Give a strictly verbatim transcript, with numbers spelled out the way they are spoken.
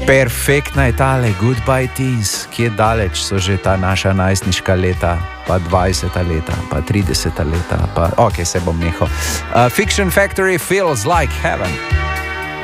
Perfektna je tale Goodbye Teens, kje daleč so že ta naša najstniška leta, pa dvajseta leta, pa trideseta leta, pa ok, se bom nehal. Uh, Fiction Factory feels like heaven.